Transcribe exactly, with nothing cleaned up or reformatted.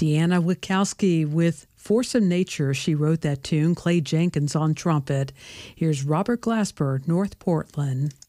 Deanna Witkowski with Force of Nature. She wrote that tune. Clay Jenkins on trumpet. Here's Robert Glasper, North Portland.